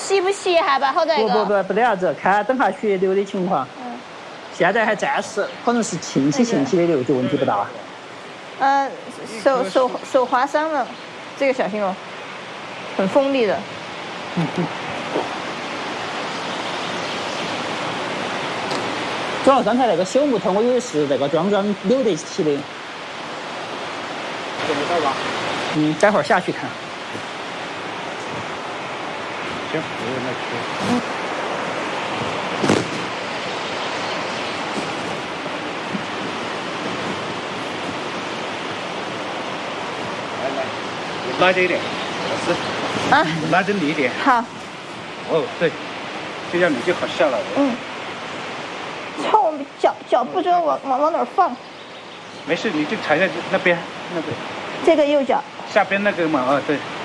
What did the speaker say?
洗不洗一下吧？好在不得啥子，看等下血流的情况。现在还暂时可能是沁起的流，就问题不大。 手划伤了，这个小心哦，很锋利的。 主要刚才那个朽木头，我以为是那个桩扭得起的。 这么大吧？ 待会儿下去看。 行，没有那去。拉着一点，老师。啊。拉着你一点。 好。 哦，对，这样你就好下来了。 操，我脚不知道往哪儿放。 没事，你就踩在那边。 这个右脚。 下边那个嘛，对。